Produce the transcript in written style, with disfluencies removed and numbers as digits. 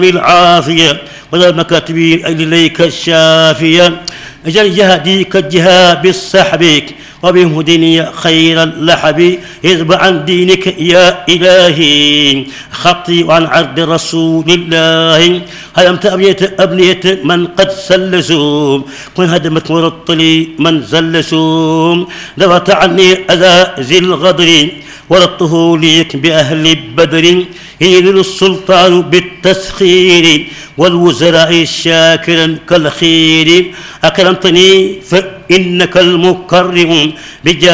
بالعافية ولا المكاتبين إليك الشافية اجعل جهديك الجهاد بالسحب وبهدني خير اللحب اذب عن دينك يا إلهي خطي عن عرض رسول الله هدمت أبنية من قد سلسوا كن هدمت مرطلي من زلسوا ذوت عني أذى ذي الغدر ورطه ليك بأهل بدر ينيل السلطان بالتسخير والوزراء شاكرا كالخير أكرمتني فإنك المكرم